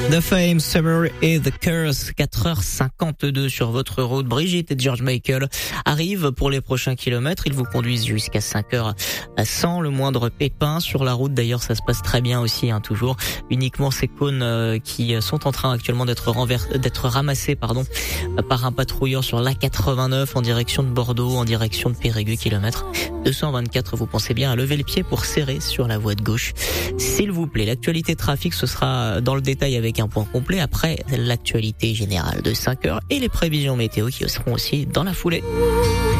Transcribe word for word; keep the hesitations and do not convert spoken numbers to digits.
The Fame, Summer et The Curse, quatre heures cinquante-deux sur votre route. Brigitte et George Michael arrivent pour les prochains kilomètres. Ils vous conduisent jusqu'à cinq heures sans le moindre pépin sur la route. D'ailleurs, ça se passe très bien aussi, hein, toujours. Uniquement ces cônes euh, qui sont en train actuellement d'être renvers, d'être ramassés, pardon, par un patrouilleur sur l'A quatre-vingt-neuf en direction de Bordeaux, en direction de Périgueux, kilomètre deux cent vingt-quatre. Vous pensez bien à lever le pied pour serrer sur la voie de gauche, s'il vous plaît. L'actualité trafic, ce sera dans le détail avec un point complet après l'actualité générale de cinq heures et les prévisions météo qui seront aussi dans la foulée.